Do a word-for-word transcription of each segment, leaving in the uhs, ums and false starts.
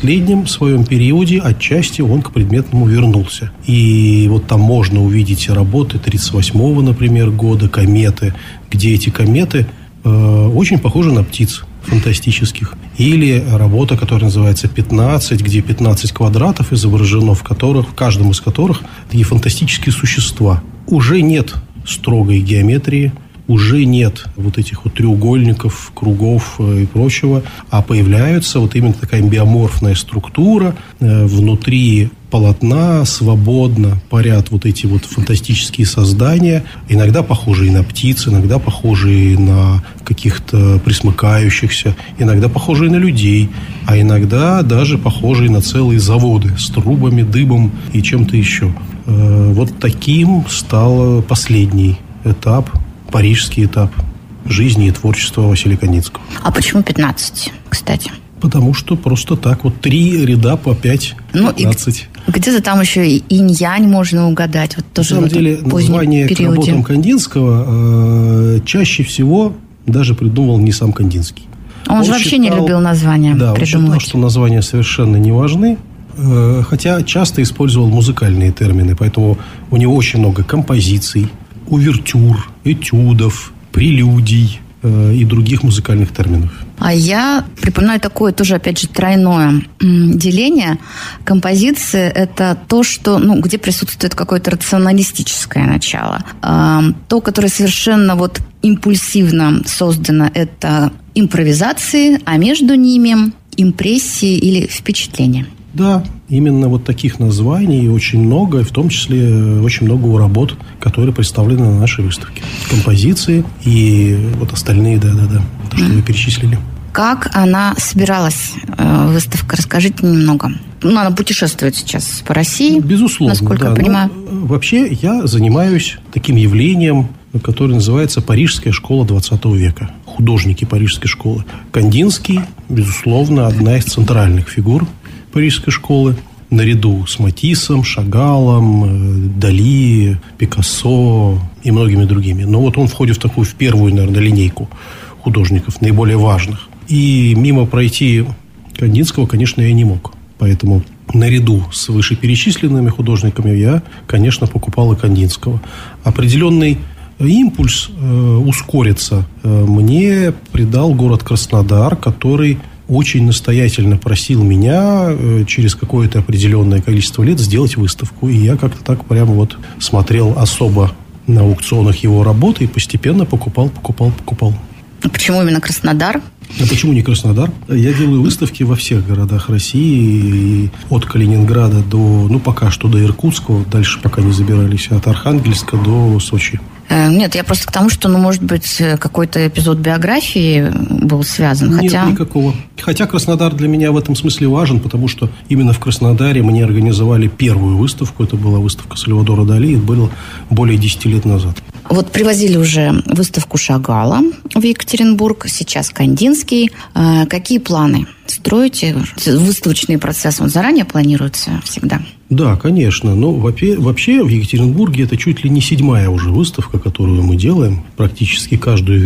последнем своем периоде отчасти он к предметному вернулся. И вот там можно увидеть работы тридцать восьмого, например, года, кометы, где эти кометы э, очень похожи на птиц фантастических. Или работа, которая называется «пятнадцать», где пятнадцать квадратов изображено, в которых, в каждом из которых такие фантастические существа. Уже нет строгой геометрии, уже нет вот этих вот треугольников, кругов и прочего, а появляется вот именно такая биоморфная структура. Внутри полотна свободно парят вот эти вот фантастические создания, иногда похожие на птиц, иногда похожие на каких-то пресмыкающихся, иногда похожие на людей, а иногда даже похожие на целые заводы с трубами, дыбом и чем-то еще. Вот таким стал последний этап, парижский этап жизни и творчества Василия Кандинского. А почему пятнадцать, кстати? Потому что просто так вот три ряда по пять, пятнадцать. Ну, где-то там еще и инь-янь можно угадать. Вот тоже на самом деле, название к работам Кандинского э, чаще всего даже придумывал не сам Кандинский. Он, он же вообще считал, не любил названия да, придумывать. Он считал, что названия совершенно не важны, э, хотя часто использовал музыкальные термины, поэтому у него очень много композиций, увертюр, этюдов, прелюдий э, и других музыкальных терминов. А я припоминаю такое тоже, опять же, тройное деление. Композиции – это то, что, ну, где присутствует какое-то рационалистическое начало. А, то, которое совершенно вот импульсивно создано, это импровизации, а между ними импрессии или впечатления. Да, именно вот таких названий очень много, в том числе очень много у работ, которые представлены на нашей выставке. Композиции и вот остальные, да-да-да, то, что вы перечислили. Как она собиралась, выставка? Расскажите немного. Ну, она путешествует сейчас по России, безусловно, насколько да. я понимаю. Но, вообще, я занимаюсь таким явлением, которое называется «Парижская школа двадцатого века». Художники Парижской школы. Кандинский, безусловно, одна из центральных фигур Парижской школы, наряду с Матиссом, Шагалом, Дали, Пикассо и многими другими. Но вот он входит в такую, в первую, наверное, линейку художников, наиболее важных. И мимо пройти Кандинского, конечно, я не мог. Поэтому наряду с вышеперечисленными художниками я, конечно, покупал и Кандинского. Определенный импульс э, ускориться э, мне придал город Краснодар, который очень настоятельно просил меня э, через какое-то определенное количество лет сделать выставку. И я как-то так прямо вот смотрел особо на аукционах его работы и постепенно покупал, покупал, покупал. А почему именно Краснодар? А почему не Краснодар? Я делаю выставки во всех городах России, от Калининграда до, ну, пока что до Иркутска, дальше пока не забирались, от Архангельска до Сочи. Нет, я просто к тому, что, ну, может быть, какой-то эпизод биографии был связан. Нет, хотя... никакого. Хотя Краснодар для меня в этом смысле важен, потому что именно в Краснодаре мне организовали первую выставку. Это была выставка Сальвадора Дали, это было более десяти лет назад. Вот привозили уже выставку Шагала в Екатеринбург, сейчас Кандинский. Какие планы строите? Выставочный процесс, он заранее планируется всегда? Да, конечно. Но вообще в Екатеринбурге это чуть ли не седьмая уже выставка, которую мы делаем. Практически каждую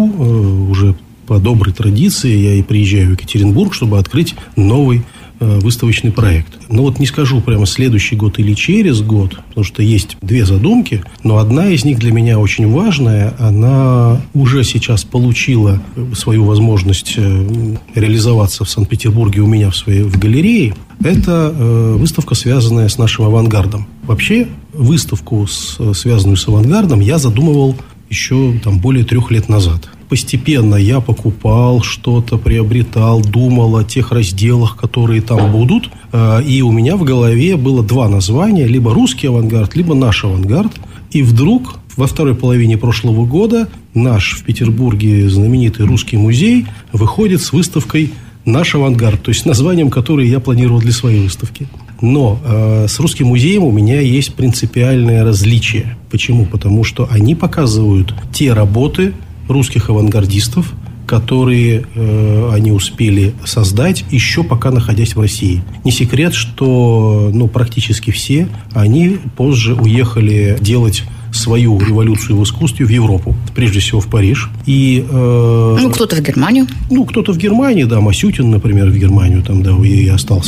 весну уже по доброй традиции я и приезжаю в Екатеринбург, чтобы открыть новый выставочный проект. Но вот не скажу прямо следующий год или через год, потому что есть две задумки, но одна из них для меня очень важная. Она уже сейчас получила свою возможность реализоваться в Санкт-Петербурге у меня в своей в галерее. Это э, выставка, связанная с нашим авангардом. Вообще, выставку, с, связанную с авангардом, я задумывал еще там, более трех лет назад. Постепенно я покупал что-то, приобретал, думал о тех разделах, которые там будут. Э, и у меня в голове было два названия. Либо русский авангард, либо наш авангард. И вдруг во второй половине прошлого года наш в Петербурге знаменитый русский музей выходит с выставкой «Наш авангард», то есть названием, которое я планировал для своей выставки. Но э, с Русским музеем у меня есть принципиальное различие. Почему? Потому что они показывают те работы русских авангардистов, которые э, они успели создать, еще пока находясь в России. Не секрет, что ну, практически все они позже уехали делать свою революцию в искусстве в Европу, прежде всего в Париж. И, э, ну, кто-то в Германию. Ну, кто-то в Германии, да, Масютин, например, в Германию там, да, и остался.